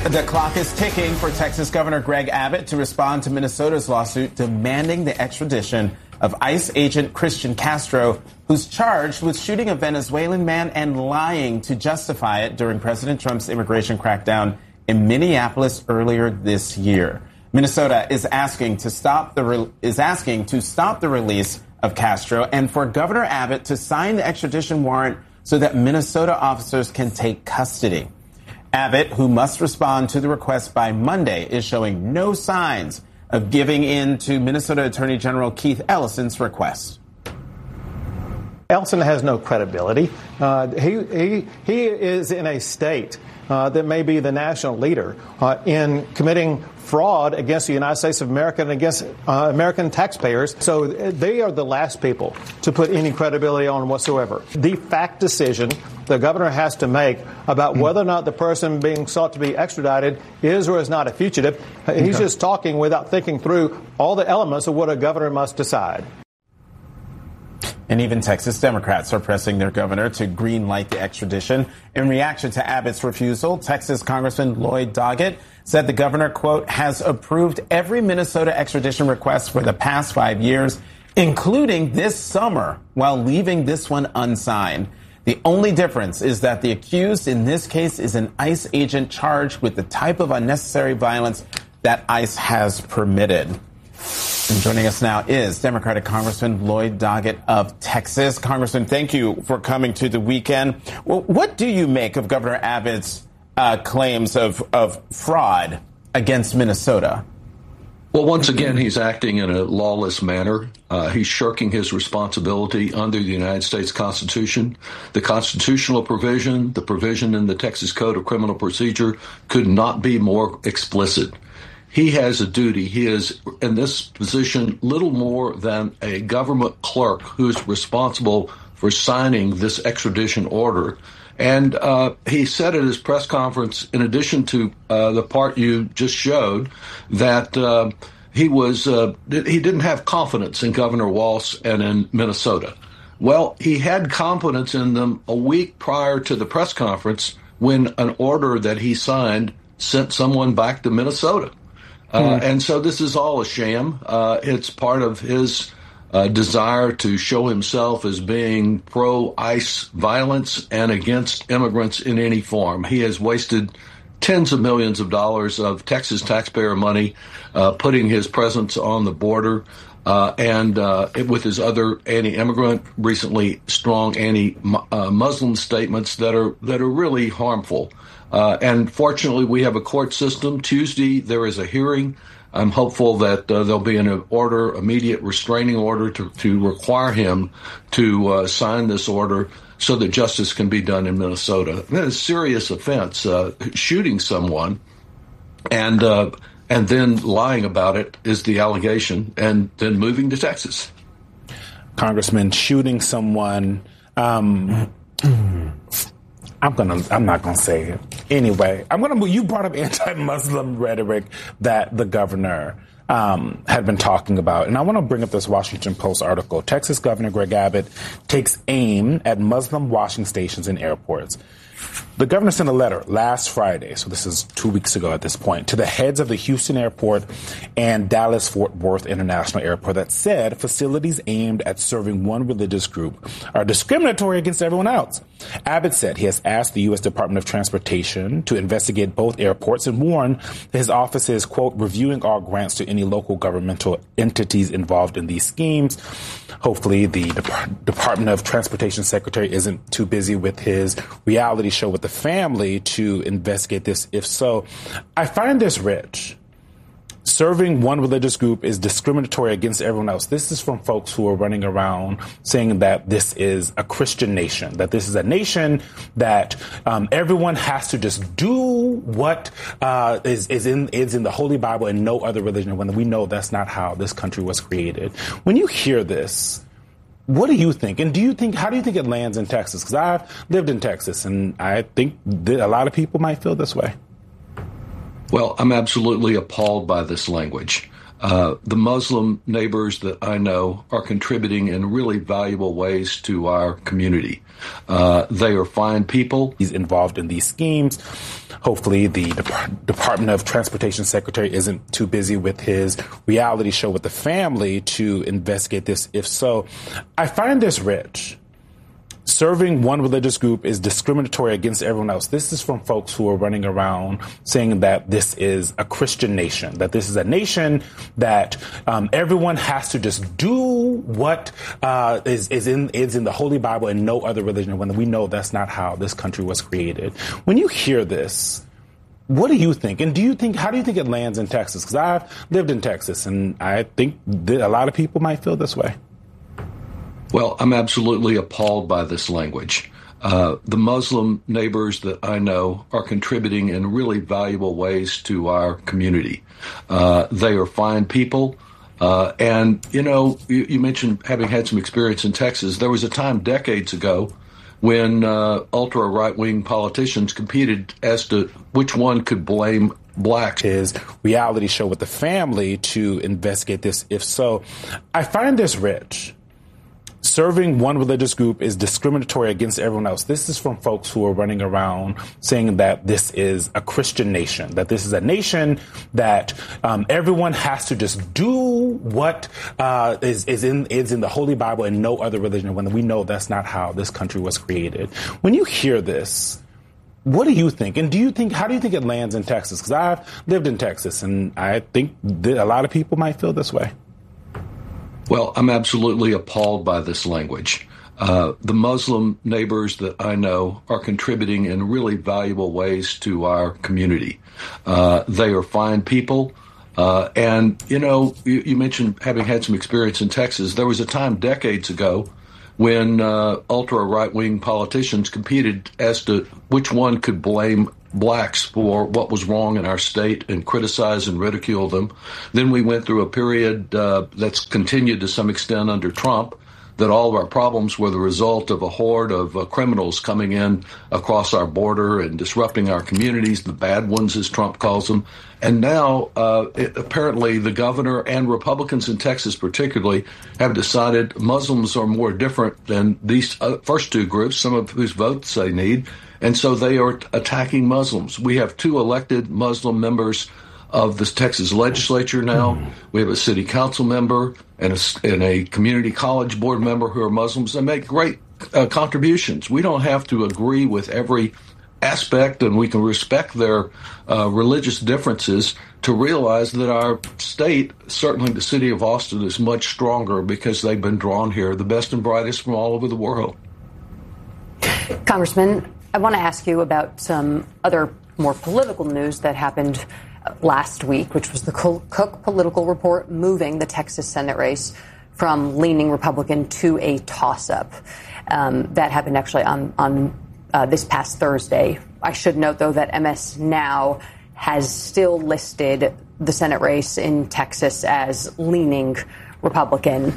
The clock is ticking for Texas Governor Greg Abbott to respond to Minnesota's lawsuit demanding the extradition of ICE agent Christian Castro, who's charged with shooting a Venezuelan man and lying to justify it during President Trump's immigration crackdown in Minneapolis earlier this year. Minnesota is asking to stop the release of Castro and for Governor Abbott to sign the extradition warrant so that Minnesota officers can take custody. Abbott, who must respond to the request by Monday, is showing no signs of giving in to Minnesota Attorney General Keith Ellison's request. Ellison has no credibility. He is in a state that may be the national leader in committing fraud against the United States of America and against American taxpayers. So they are the last people to put any credibility on whatsoever. The fact decision the governor has to make about whether or not the person being sought to be extradited is or is not a fugitive. He's just talking without thinking through all the elements of what a governor must decide. And even Texas Democrats are pressing their governor to green-light the extradition. In reaction to Abbott's refusal, Texas Congressman Lloyd Doggett said the governor, quote, has approved every Minnesota extradition request for the past 5 years, including this summer, while leaving this one unsigned. The only difference is that the accused in this case is an ICE agent charged with the type of unnecessary violence that ICE has permitted. And joining us now is Democratic Congressman Lloyd Doggett of Texas. Congressman, thank you for coming to the weekend. Well, what do you make of Governor Abbott's claims of fraud against Minnesota? Well, once again, he's acting in a lawless manner. He's shirking his responsibility under the United States Constitution. The constitutional provision, the provision in the Texas Code of Criminal Procedure could not be more explicit. He has a duty. He is in this position little more than a government clerk who's responsible for signing this extradition order. And he said at his press conference, in addition to the part you just showed, that he didn't have confidence in Governor Walz and in Minnesota. Well, he had confidence in them a week prior to the press conference when an order that he signed sent someone back to Minnesota. And so this is all a sham. It's part of his desire to show himself as being pro-ICE violence and against immigrants in any form. He has wasted tens of millions of dollars of Texas taxpayer money putting his presence on the border and with his other anti-immigrant, recently strong anti-Muslim statements that are really harmful. And fortunately, we have a court system. Tuesday, there is a hearing. I'm hopeful that there'll be an immediate restraining order to require him to sign this order so that justice can be done in Minnesota. That is a serious offense, shooting someone and then lying about it is the allegation, and then moving to Texas. Congressman, shooting someone, I'm not gonna say it. Anyway, you brought up anti-Muslim rhetoric that the governor had been talking about. And I want to bring up this Washington Post article. Texas Governor Greg Abbott takes aim at Muslim washing stations in airports. The governor sent a letter last Friday, so this is 2 weeks ago at this point, to the heads of the Houston Airport and Dallas-Fort Worth International Airport that said facilities aimed at serving one religious group are discriminatory against everyone else. Abbott said he has asked the U.S. Department of Transportation to investigate both airports and warned that his office is, quote, reviewing all grants to any local governmental entities involved in these schemes. Hopefully the Department of Transportation Secretary isn't too busy with his reality show with the family to investigate this. If so, I find this rich. Serving one religious group is discriminatory against everyone else. This is from folks who are running around saying that this is a Christian nation, that this is a nation that everyone has to just do what is in the Holy Bible and no other religion, when we know that's not how this country was created. When you hear this, what do you think? And how do you think it lands in Texas? Because I've lived in Texas, and I think that a lot of people might feel this way. Well, I'm absolutely appalled by this language. The Muslim neighbors that I know are contributing in really valuable ways to our community. They are fine people. He's involved in these schemes. Hopefully the Department of Transportation Secretary isn't too busy with his reality show with the family to investigate this. If so, I find this rich. Serving one religious group is discriminatory against everyone else. This is from folks who are running around saying that this is a Christian nation, that this is a nation that everyone has to just do what is in the Holy Bible and no other religion, when we know that's not how this country was created. When you hear this, what do you think? And how do you think it lands in Texas? Because I've lived in Texas, and I think that a lot of people might feel this way. Well, I'm absolutely appalled by this language. The Muslim neighbors that I know are contributing in really valuable ways to our community. They are fine people. And, you mentioned having had some experience in Texas. There was a time decades ago when ultra right-wing politicians competed as to which one could blame blacks. His reality show with the family to investigate this. If so, I find this rich. Serving one religious group is discriminatory against everyone else. This is from folks who are running around saying that this is a Christian nation, that this is a nation that everyone has to just do what is in the Holy Bible and no other religion, when we know that's not how this country was created. When you hear this, what do you think? And how do you think it lands in Texas? Because I've lived in Texas, and I think that a lot of people might feel this way. Well, I'm absolutely appalled by this language. The Muslim neighbors that I know are contributing in really valuable ways to our community. They are fine people. And, you mentioned having had some experience in Texas. There was a time decades ago when ultra right-wing politicians competed as to which one could blame blacks for what was wrong in our state and criticize and ridicule them. Then we went through a period that's continued to some extent under Trump, that all of our problems were the result of a horde of criminals coming in across our border and disrupting our communities, the bad ones, as Trump calls them. And now, apparently, the governor and Republicans in Texas particularly have decided Muslims are more different than these first two groups, some of whose votes they need. And so they are attacking Muslims. We have 2 elected Muslim members of the Texas legislature now. We have a city council member and a community college board member who are Muslims. They make great contributions. We don't have to agree with every aspect, and we can respect their religious differences to realize that our state, certainly the city of Austin, is much stronger because they've been drawn here, the best and brightest from all over the world. Congressman, I want to ask you about some other more political news that happened last week, which was the Cook political report moving the Texas Senate race from leaning Republican to a toss-up. That happened actually on this past Thursday. I should note, though, that MS Now has still listed the Senate race in Texas as leaning Republican.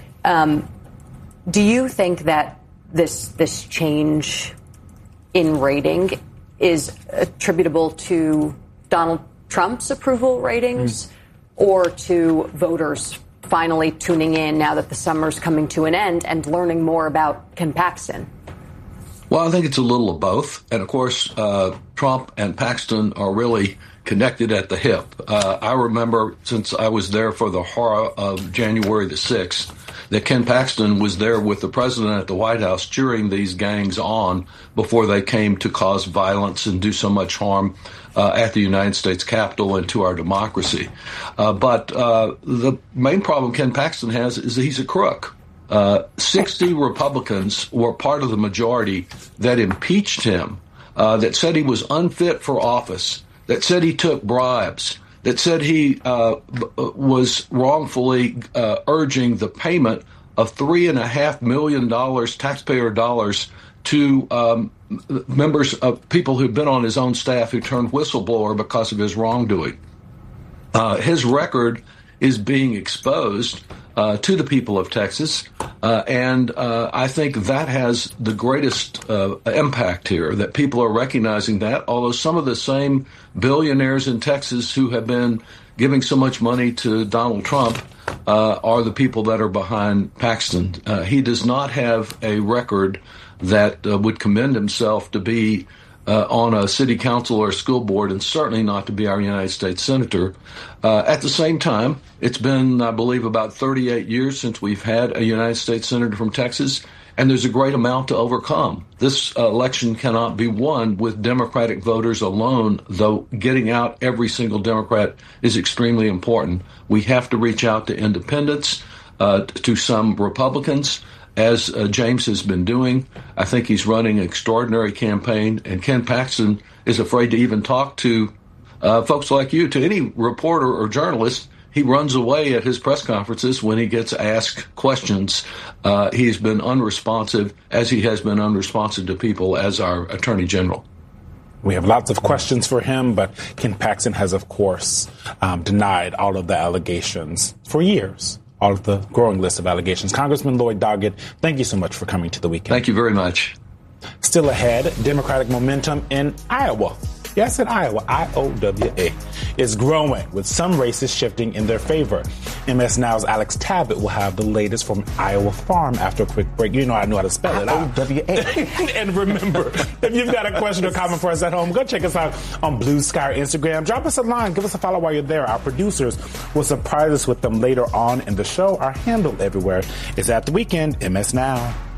Do you think that this change in rating is attributable to Donald Trump's approval ratings or to voters finally tuning in now that the summer's coming to an end and learning more about Ken Paxton? Well, I think it's a little of both. And, of course, Trump and Paxton are really connected at the hip. I remember, since I was there for the horror of January the 6th, that Ken Paxton was there with the president at the White House cheering these gangs on before they came to cause violence and do so much harm at the United States Capitol and to our democracy. But the main problem Ken Paxton has is that he's a crook. 60 Republicans were part of the majority that impeached him, that said he was unfit for office, that said he took bribes, that said he was wrongfully urging the payment of $3.5 million taxpayer dollars to members of people who'd been on his own staff who turned whistleblower because of his wrongdoing. His record is being exposed to the people of Texas. And I think that has the greatest impact here, that people are recognizing that, although some of the same billionaires in Texas who have been giving so much money to Donald Trump are the people that are behind Paxton. He does not have a record that would commend himself to be on a city council or a school board, and certainly not to be our United States Senator. At the same time, it's been, I believe, about 38 years since we've had a United States Senator from Texas, and there's a great amount to overcome. This election cannot be won with Democratic voters alone, though getting out every single Democrat is extremely important. We have to reach out to independents, to some Republicans, as James has been doing. I think he's running an extraordinary campaign, and Ken Paxton is afraid to even talk to folks like you, to any reporter or journalist. He runs away at his press conferences when he gets asked questions. He's been unresponsive, as he has been unresponsive to people as our Attorney General. We have lots of questions for him, but Ken Paxton has, of course, denied all of the allegations for years. All of the growing list of allegations. Congressman Lloyd Doggett, thank you so much for coming to the weekend. Thank you very much. Still ahead, Democratic momentum in Iowa. Yes, in Iowa, IOWA, is growing, with some races shifting in their favor. MS Now's Alex Tabbitt will have the latest from Iowa Farm after a quick break. You know I know how to spell it. IOWA. And remember, if you've got a question or comment for us at home, go check us out on Blue Sky or Instagram. Drop us a line. Give us a follow while you're there. Our producers will surprise us with them later on in the show. Our handle everywhere is at The Weekend MS Now.